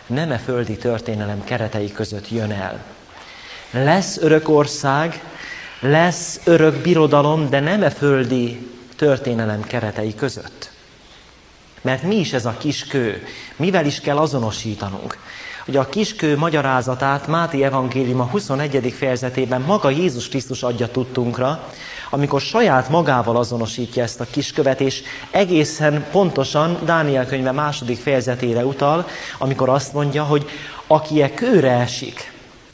nem e földi történelem keretei között jön el. Lesz örök ország, lesz örök birodalom, de nem e földi történelem keretei között. Mert mi is ez a kiskő? Mivel is kell azonosítanunk? Ugye a kiskő magyarázatát Máté evangélium a 21. fejezetében maga Jézus Krisztus adja tudtunkra, amikor saját magával azonosítja ezt a kiskövet, és egészen pontosan Dániel könyve 2. fejezetére utal, amikor azt mondja, hogy aki e kőre esik,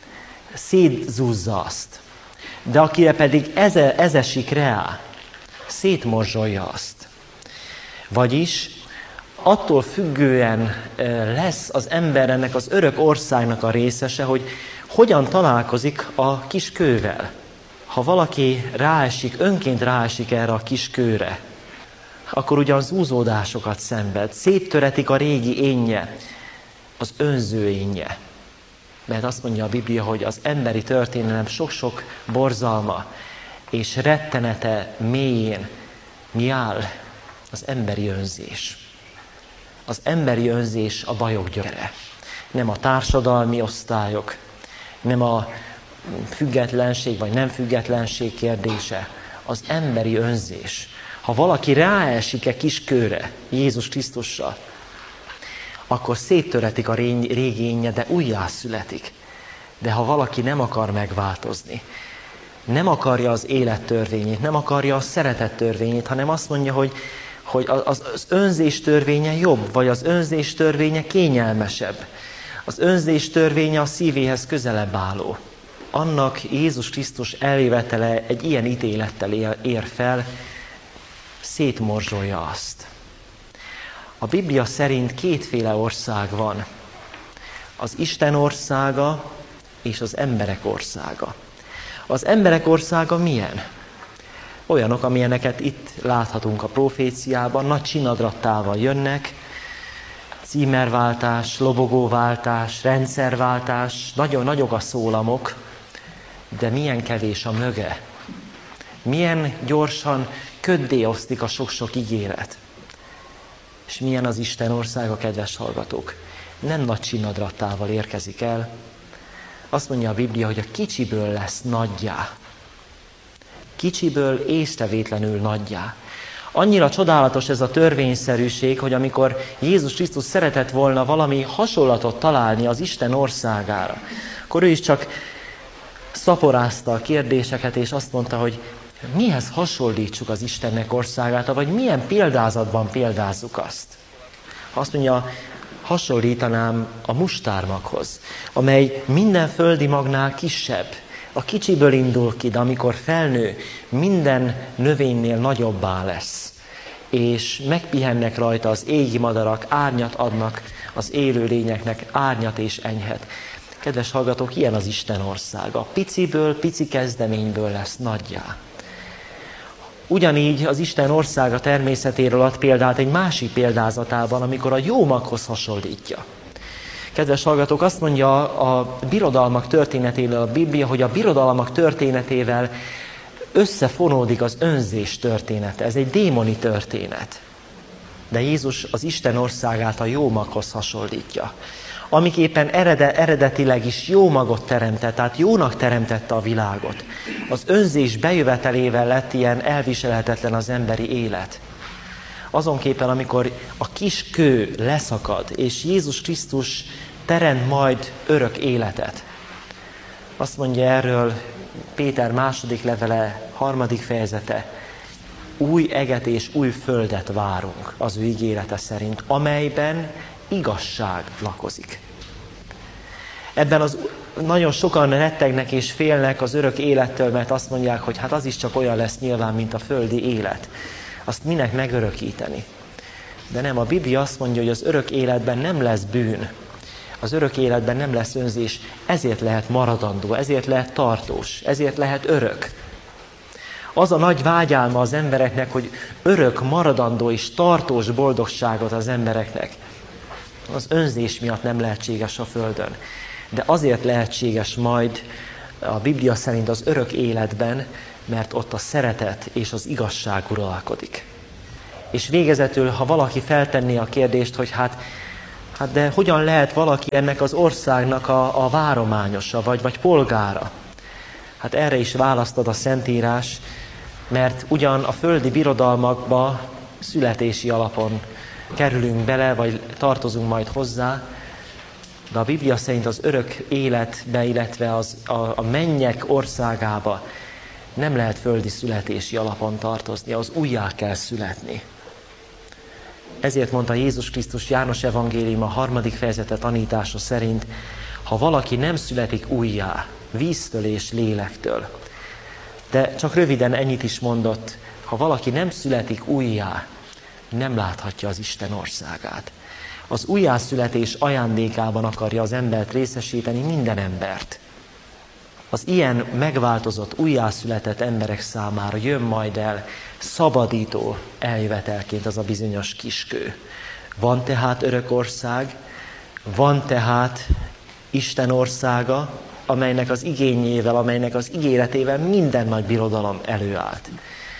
szétzúzza azt, de akire pedig ez esik rá, szétmorzsolja azt. Vagyis attól függően lesz az ember ennek az örök országnak a részese, hogy hogyan találkozik a kis kővel. Ha valaki önként ráesik erre a kis kőre, akkor ugyan zúzódásokat szenved, széttöretik a régi énje, az önző énje. Mert azt mondja a Biblia, hogy az emberi történelem sok-sok borzalma és rettenete mélyén mi áll? Az emberi önzés. Az emberi önzés a bajok gyökere. Nem a társadalmi osztályok, nem a függetlenség vagy nem függetlenség kérdése. Az emberi önzés. Ha valaki ráesik-e kiskőre, Jézus Krisztussal, akkor széttöretik a régi énje, de újjászületik. De ha valaki nem akar megváltozni, nem akarja az élet törvényét, nem akarja a szeretet törvényét, hanem azt mondja, hogy az önzés törvénye jobb, vagy az önzés törvénye kényelmesebb. Az önzés törvénye a szívéhez közelebb álló. Annak Jézus Krisztus eljövetele egy ilyen ítélettel ér fel, szétmorzsolja azt. A Biblia szerint kétféle ország van. Az Isten országa és az emberek országa. Az emberek országa milyen? Olyanok, amilyeneket itt láthatunk a proféciában, nagy csinadrattával jönnek, címerváltás, lobogóváltás, rendszerváltás, nagyon nagyok a szólamok, de milyen kevés a möge. Milyen gyorsan köddé osztik a sok-sok ígéret. És milyen az Isten országa, kedves hallgatók? Nem nagy csinadrattával érkezik el. Azt mondja a Biblia, hogy a kicsiből lesz nagyjá. Kicsiből észrevétlenül nagyjá. Annyira csodálatos ez a törvényszerűség, hogy amikor Jézus Krisztus szeretett volna valami hasonlatot találni az Isten országára, akkor ő is csak szaporázta a kérdéseket, és azt mondta, hogy mihez hasonlítsuk az Istennek országát, vagy milyen példázatban példázzuk azt. Azt mondja, hasonlítanám a mustármaghoz, amely minden földi magnál kisebb. A kicsiből indul ki, de amikor felnő, minden növénynél nagyobbá lesz. És megpihennek rajta az égi madarak, árnyat adnak az élő lényeknek, árnyat és enyhet. Kedves hallgatók, ilyen az Isten országa. Piciből, pici kezdeményből lesz nagyjá. Ugyanígy az Isten országa természetéről ad példát egy másik példázatában, amikor a jó maghoz hasonlítja. Kedves hallgatók, azt mondja a birodalmak történetével a Biblia, hogy a birodalmak történetével összefonódik az önzés története. Ez egy démoni történet. De Jézus az Isten országát a jó maghoz hasonlítja. Amiképpen eredetileg is jó magot teremtett, tehát jónak teremtette a világot. Az önzés bejövetelével lett ilyen elviselhetetlen az emberi élet. Azonképpen, amikor a kis kő leszakad, és Jézus Krisztus teremt majd örök életet. Azt mondja erről Péter 2. levele 3. fejezete, új eget és új földet várunk az ő ígérete szerint, amelyben igazság lakozik. Ebben nagyon sokan rettegnek és félnek az örök élettől, mert azt mondják, hogy hát az is csak olyan lesz nyilván, mint a földi élet. Azt minek megörökíteni? De nem, a Biblia azt mondja, hogy az örök életben nem lesz bűn. Az örök életben nem lesz önzés, ezért lehet maradandó, ezért lehet tartós, ezért lehet örök. Az a nagy vágyálma az embereknek, hogy örök, maradandó és tartós boldogságot az embereknek, az önzés miatt nem lehetséges a Földön. De azért lehetséges majd a Biblia szerint az örök életben, mert ott a szeretet és az igazság uralkodik. És végezetül, ha valaki feltenné a kérdést, hogy hát Hát de hogyan lehet valaki ennek az országnak a várományosa, vagy polgára? Hát erre is választ ad a Szentírás, mert ugyan a földi birodalmakba születési alapon kerülünk bele, vagy tartozunk majd hozzá, de a Biblia szerint az örök életbe, illetve a mennyek országába nem lehet földi születési alapon tartozni, az újjá kell születni. Ezért mondta Jézus Krisztus János evangéliuma 3. fejezete tanítása szerint, ha valaki nem születik újjá, víztől és lélektől, de csak röviden ennyit is mondott, ha valaki nem születik újjá, nem láthatja az Isten országát. Az újjászületés ajándékában akarja az embert részesíteni, minden embert. Az ilyen megváltozott, újjászületett emberek számára jön majd el szabadító eljövetelként az a bizonyos kiskő. Van tehát örök ország, van tehát Isten országa, amelynek az igényével, amelynek az ígéretével minden nagy birodalom előállt.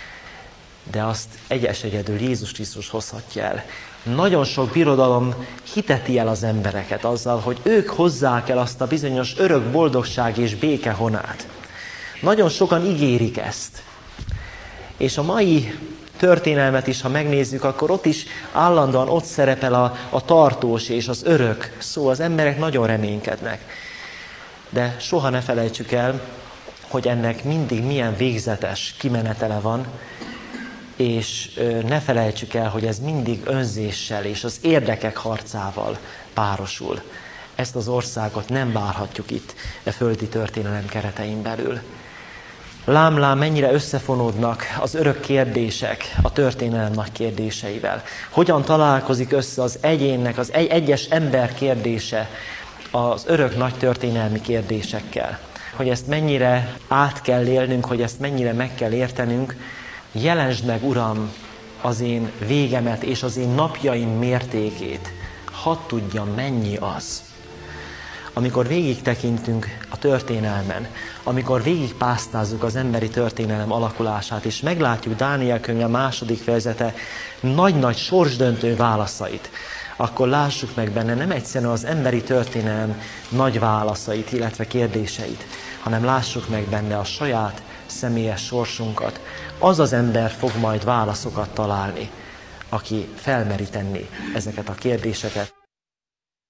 De azt egyedül Jézus Krisztus hozhatja el. Nagyon sok birodalom hiteti el az embereket azzal, hogy ők hozzák el azt a bizonyos örök boldogság és béke honát. Nagyon sokan ígérik ezt. És a mai történelmet is, ha megnézzük, akkor ott is állandóan ott szerepel a tartós és az örök szó. Az emberek nagyon reménykednek. De soha ne felejtsük el, hogy ennek mindig milyen végzetes kimenetele van, és ne felejtsük el, hogy ez mindig önzéssel és az érdekek harcával párosul. Ezt az országot nem várhatjuk itt a földi történelem keretein belül. Lám mennyire összefonódnak az örök kérdések a történelem nagy kérdéseivel. Hogyan találkozik össze az egyénnek, az egyes ember kérdése az örök nagy történelmi kérdésekkel. Hogy ezt mennyire át kell élnünk, hogy ezt mennyire meg kell értenünk. Jelensd meg, Uram, az én végemet és az én napjaim mértékét. Hadd tudjam, mennyi az. Amikor végig tekintünk a történelmen, amikor végig pásztázzuk az emberi történelem alakulását, és meglátjuk Dániel könyve 2. fejezete nagy-nagy sorsdöntő válaszait, akkor lássuk meg benne nem egyszerűen az emberi történelem nagy válaszait, illetve kérdéseit, hanem lássuk meg benne a saját személyes sorsunkat. Az az ember fog majd válaszokat találni, aki felmeri tenni ezeket a kérdéseket.